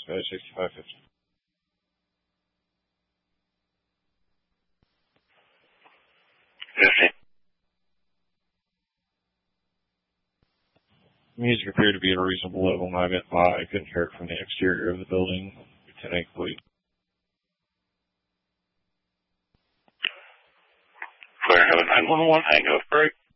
6550. Music appeared to be at a reasonable level, and I meant by I couldn't hear it from the exterior of the building. Lieutenant Complete. Clear, have a 911, hang up break.